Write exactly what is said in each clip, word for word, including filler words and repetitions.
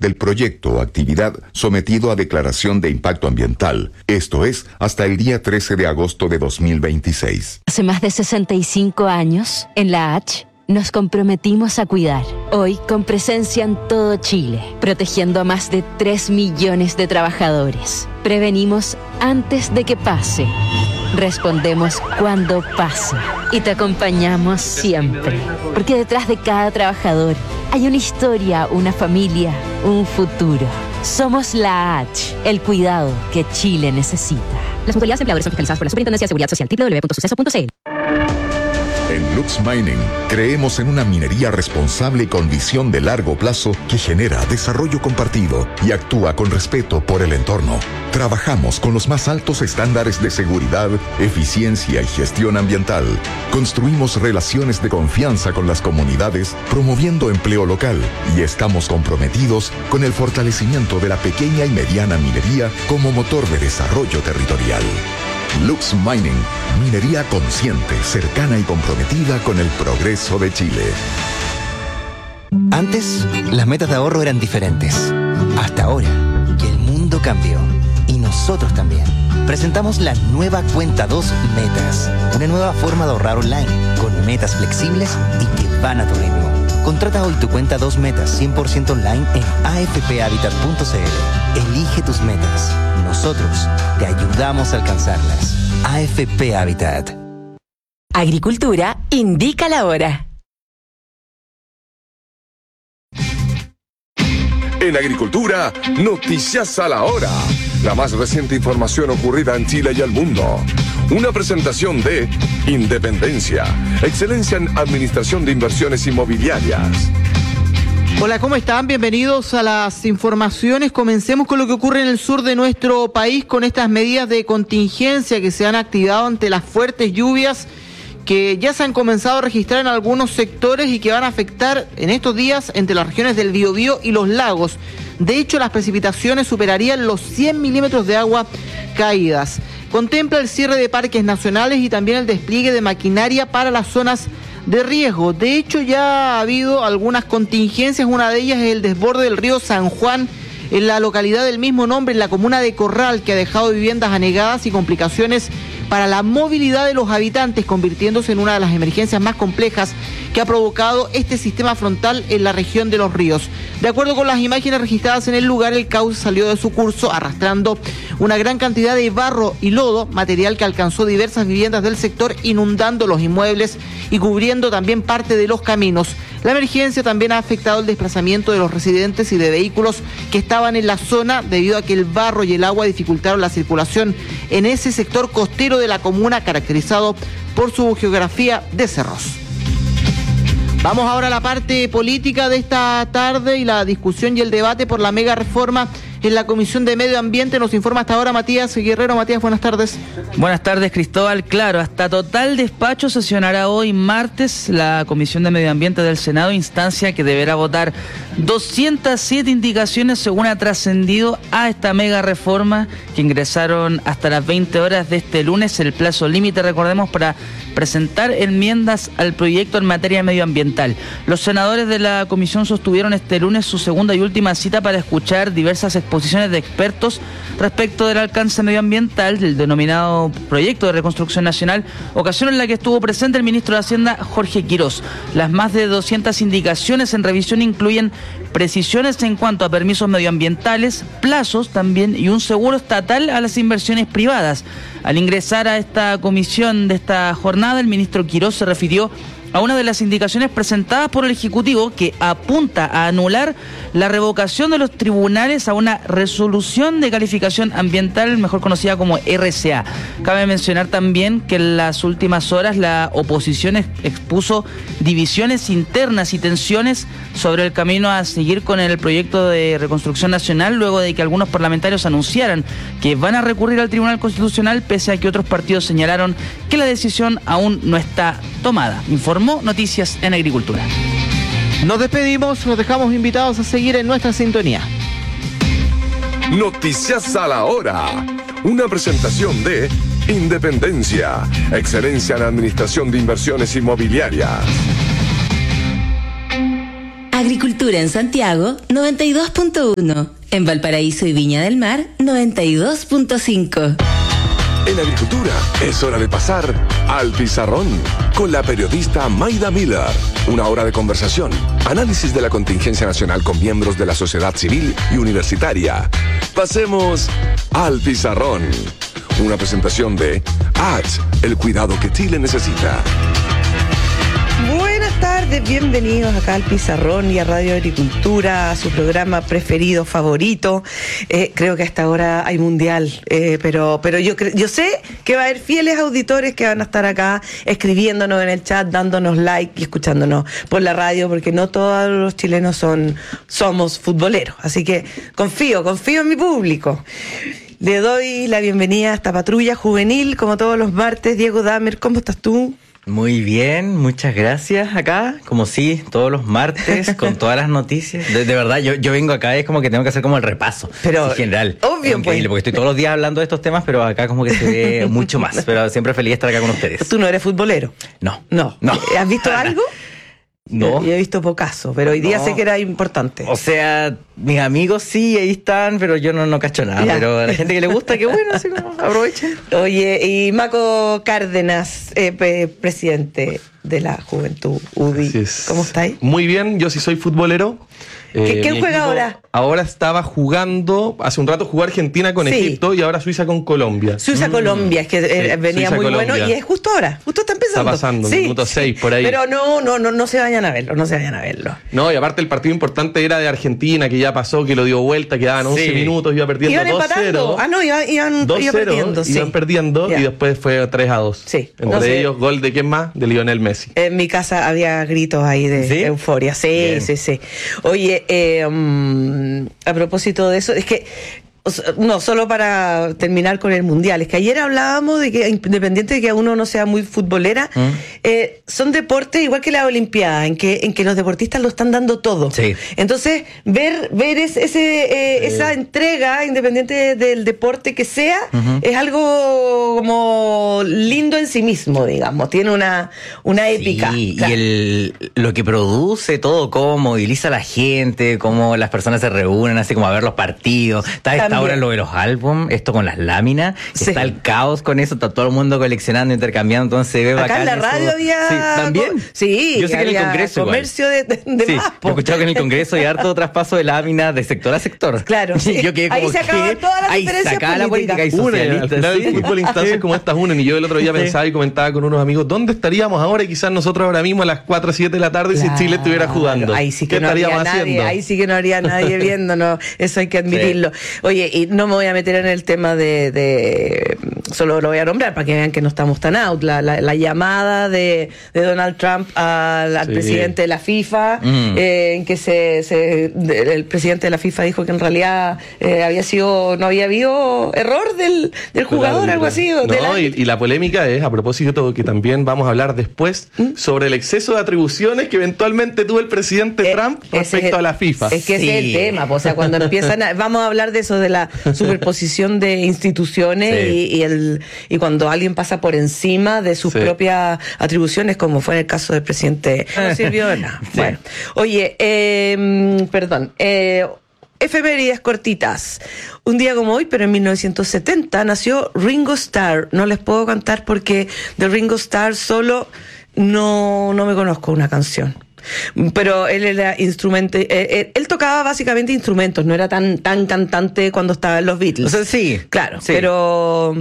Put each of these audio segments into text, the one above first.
del proyecto o actividad sometido a declaración de impacto ambiental, esto es, hasta el día trece de agosto de dos mil veintiséis. Hace más de sesenta y cinco años, en la H, nos comprometimos a cuidar. Hoy, con presencia en todo Chile, protegiendo a más de tres millones de trabajadores. Prevenimos antes de que pase. Respondemos cuando pasa. Y te acompañamos siempre. Porque detrás de cada trabajador hay una historia, una familia, un futuro. Somos la H, el cuidado que Chile necesita. Las mutualidades empleadores son fiscalizadas por la Superintendencia de Seguridad Social, doble u doble u doble u punto suceso punto c l. En Lux Mining creemos en una minería responsable con visión de largo plazo que genera desarrollo compartido y actúa con respeto por el entorno. Trabajamos con los más altos estándares de seguridad, eficiencia y gestión ambiental. Construimos relaciones de confianza con las comunidades, promoviendo empleo local, y estamos comprometidos con el fortalecimiento de la pequeña y mediana minería como motor de desarrollo territorial. Lux Mining, minería consciente, cercana y comprometida con el progreso de Chile. Antes, las metas de ahorro eran diferentes. Hasta ahora, que el mundo cambió. Y nosotros también. Presentamos la nueva Cuenta dos Metas. Una nueva forma de ahorrar online, con metas flexibles y que van a tu ritmo. Contrata hoy tu Cuenta dos Metas cien por ciento online en a f p habitat punto c l. Elige tus metas. Nosotros te ayudamos a alcanzarlas. A F P Habitat. Agricultura indica la hora. En Agricultura, noticias a la hora. La más reciente información ocurrida en Chile y el mundo. Una presentación de Independencia, excelencia en administración de inversiones inmobiliarias. Hola, ¿cómo están? Bienvenidos a las informaciones. Comencemos con lo que ocurre en el sur de nuestro país con estas medidas de contingencia que se han activado ante las fuertes lluvias que ya se han comenzado a registrar en algunos sectores y que van a afectar en estos días entre las regiones del Biobío y los lagos. De hecho, las precipitaciones superarían los cien milímetros de agua caídas. Contempla el cierre de parques nacionales y también el despliegue de maquinaria para las zonas de riesgo. De hecho, ya ha habido algunas contingencias. Una de ellas es el desborde del río San Juan en la localidad del mismo nombre, en la comuna de Corral, que ha dejado viviendas anegadas y complicaciones para la movilidad de los habitantes, convirtiéndose en una de las emergencias más complejas que ha provocado este sistema frontal en la región de Los Ríos. De acuerdo con las imágenes registradas en el lugar, el cauce salió de su curso arrastrando una gran cantidad de barro y lodo, material que alcanzó diversas viviendas del sector, inundando los inmuebles y cubriendo también parte de los caminos. La emergencia también ha afectado el desplazamiento de los residentes y de vehículos que estaban en la zona, debido a que el barro y el agua dificultaron la circulación en ese sector costero de la comuna, caracterizado por su geografía de cerros. Vamos ahora a la parte política de esta tarde y la discusión y el debate por la mega reforma en la Comisión de Medio Ambiente. Nos informa hasta ahora Matías Guerrero. Matías, buenas tardes. Buenas tardes, Cristóbal. Claro, hasta total despacho sesionará hoy martes la Comisión de Medio Ambiente del Senado, instancia que deberá votar doscientas siete indicaciones según ha trascendido a esta mega reforma que ingresaron hasta las veinte horas de este lunes, el plazo límite, recordemos, para presentar enmiendas al proyecto en materia medioambiental. Los senadores de la comisión sostuvieron este lunes su segunda y última cita para escuchar diversas exposiciones de expertos respecto del alcance medioambiental del denominado proyecto de reconstrucción nacional, ocasión en la que estuvo presente el ministro de Hacienda, Jorge Quirós. Las más de doscientas indicaciones en revisión incluyen precisiones en cuanto a permisos medioambientales, plazos también y un seguro estatal a las inversiones privadas. Al ingresar a esta comisión de esta jornada, el ministro Quirós se refirió a una de las indicaciones presentadas por el Ejecutivo que apunta a anular la revocación de los tribunales a una resolución de calificación ambiental, mejor conocida como R C A. Cabe mencionar también que en las últimas horas la oposición expuso divisiones internas y tensiones sobre el camino a seguir con el proyecto de reconstrucción nacional, luego de que algunos parlamentarios anunciaran que van a recurrir al Tribunal Constitucional, pese a que otros partidos señalaron que la decisión aún no está tomada. Informó Noticias en Agricultura. Nos despedimos, nos dejamos invitados a seguir en nuestra sintonía. Noticias a la hora. Una presentación de Independencia, excelencia en administración de inversiones inmobiliarias. Agricultura en Santiago, noventa y dos punto uno. En Valparaíso y Viña del Mar, noventa y dos punto cinco. En Agricultura es hora de pasar al pizarrón con la periodista Maida Miller. Una hora de conversación, análisis de la contingencia nacional con miembros de la sociedad civil y universitaria. Pasemos al pizarrón. Una presentación de H, el cuidado que Chile necesita. Buenas tardes, bienvenidos acá al Pizarrón y a Radio Agricultura, a su programa preferido, favorito. Eh, creo que hasta ahora hay mundial, eh, pero pero yo cre- yo sé que va a haber fieles auditores que van a estar acá escribiéndonos en el chat, dándonos like y escuchándonos por la radio, porque no todos los chilenos son somos futboleros. Así que confío, confío en mi público. Le doy la bienvenida a esta patrulla juvenil, como todos los martes. Diego Damer, ¿cómo estás tú? Muy bien, muchas gracias acá, como sí, todos los martes, con todas las noticias. De, de verdad, yo, yo vengo acá, es como que tengo que hacer como el repaso, pero en general. Obvio, pues. Porque estoy todos los días hablando de estos temas, pero acá como que se ve mucho más. Pero siempre feliz de estar acá con ustedes. ¿Tú no eres futbolero? No. No. No. ¿Has visto algo? No. Yo he visto pocaso, pero hoy día No. sé que era importante. O sea, mis amigos sí, ahí están, pero yo no, no cacho nada. Ya. Pero a la gente que le gusta, qué bueno, así como aprovechen. Oye, y Maco Cárdenas, eh, pe- presidente de la Juventud U D I. Así es. ¿Cómo estáis? Muy bien, yo sí soy futbolero. ¿Qué- quién mi juega equipo ahora? Ahora estaba jugando, hace un rato jugó Argentina con Sí. Egipto y ahora Suiza con Colombia. Suiza-Colombia, es que eh, Sí, venía muy Suiza-Colombia. bueno y es justo ahora, justo está empezando. Está pasando, minuto seis, por ahí. Pero no, no, no, no se vayan a verlo, no se vayan a verlo. No, y aparte el partido importante era de Argentina, que ya pasó, que lo dio vuelta, quedaban once Sí. minutos, iba perdiendo Iban dos empatando. cero. Ah, no, iban, iban, dos iban cero, perdiendo, sí. iban perdiendo Ya. y después fue tres a dos. Sí. Entre No sé. ellos, gol de quién más? De Lionel Messi. En mi casa había gritos ahí de ¿Sí? euforia. Sí, Bien. sí, sí. Oye, eh, um, a propósito de eso, es que, o sea, no, solo para terminar con el Mundial, es que ayer hablábamos de que, independiente de que uno no sea muy futbolera, ¿Mm? eh, son deportes igual que la Olimpiada, en que, en que los deportistas lo están dando todo. Sí. Entonces, ver, ver ese, ese, eh, esa entrega, independiente del deporte que sea, Ujú. es algo como lindo en sí mismo, digamos. Tiene una, una épica. Sí, Claro. y el, lo que produce todo, cómo moviliza a la gente, cómo las personas se reúnen, así como a ver los partidos. Está a esta También. hora lo de los álbumes, esto con las láminas, Sí. está el caos con eso, está todo el mundo coleccionando, intercambiando, entonces se ve Acá bacán en la eso. radio había... Sí, también. Sí, Yo sé que en el había Congreso igual. comercio de, de, de Sí, más, yo po. he escuchado que en el Congreso hay harto traspaso de láminas de sector a sector. Claro, sí. Y yo quedé Ahí como se acaban que todas las ahí diferencias se acaba la políticas. política y Une, al socialista. final sí. el fútbol instancias como estas unen. Y yo el otro día pensaba y comentaba con unos amigos, ¿dónde estaríamos ahora? Y quizás nosotros ahora mismo a las cuatro o siete de la tarde Claro. si Chile estuviera jugando. Ahí sí que ¿Qué no habría estaríamos nadie, haciendo? ahí sí que no habría nadie viéndonos, eso hay que admitirlo. Oye, y no me voy a meter en el tema de, de solo lo voy a nombrar para que vean que no estamos tan out, la, la, la llamada de, de Donald Trump al, al Sí. presidente de la FIFA, Mm. eh, en que se, se de- el presidente de la FIFA dijo que en realidad eh, había sido, no había habido error del, del jugador, Claro, algo así. o No, del- y, y la polémica es, a propósito, que también vamos a hablar después sobre el exceso de atribuciones que eventualmente tuvo el presidente Eh, Trump ese respecto es el- a la FIFA. Es que ese es el Sí. tema, pues, o sea, cuando empiezan a, vamos a hablar de eso, de la superposición de instituciones Sí. y, y el y cuando alguien pasa por encima de sus Sí. propias atribuciones, como fue en el caso del presidente. No sirvió de nada. Sí. Bueno, oye, eh, perdón, eh, efemérides cortitas. Un día como hoy, pero en mil novecientos setenta, nació Ringo Starr. No les puedo cantar porque de Ringo Starr solo no, no me conozco una canción. Pero él era instrumento, eh, eh, él tocaba básicamente instrumentos, no era tan tan cantante cuando estaba en los Beatles. O sea, sí. Claro, Sí. pero...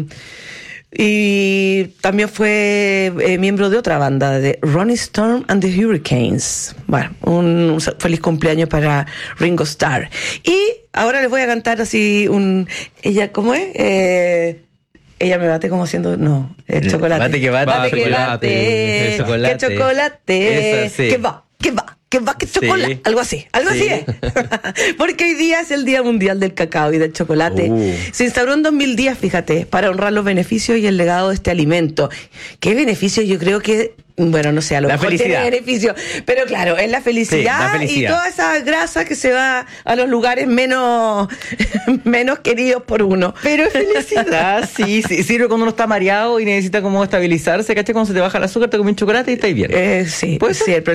Y también fue eh, miembro de otra banda, de Ronnie Storm and the Hurricanes. Bueno, un, un feliz cumpleaños para Ringo Starr. Y ahora les voy a cantar así un... Ella, ¿cómo es? Eh, ella me bate como haciendo... No, el chocolate. Bate que bate. Bate que Chocolate, bate. el chocolate. Que chocolate. Esa, sí. Que va, que va. Que va, que chocolate. Sí. Algo así, algo Sí. así es. Porque hoy día es el Día Mundial del Cacao y del Chocolate. Uh. Se instauró en dos mil diez, fíjate, para honrar los beneficios y el legado de este alimento. ¿Qué beneficios? Yo creo que, bueno, no sé, a lo La mejor felicidad. tiene beneficios, pero claro, es la felicidad, Sí, la felicidad. y toda esa grasa que se va a los lugares menos, menos queridos por uno. Pero es felicidad, sí, sí. Sirve cuando uno está mareado y necesita como estabilizarse, ¿cachai? Cuando se te baja el azúcar, te comes un chocolate y estáis bien. Eh, sí, ¿Puede ser? sí, el